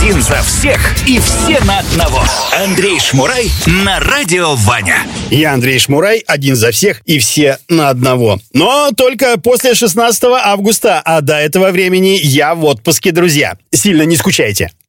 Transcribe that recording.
Один за всех и все на одного. Андрей Шмурай на радио Ваня. Я Андрей Шмурай, один за всех и все на одного. Но только после 16 августа, а до этого времени я в отпуске, друзья. Сильно не скучайте.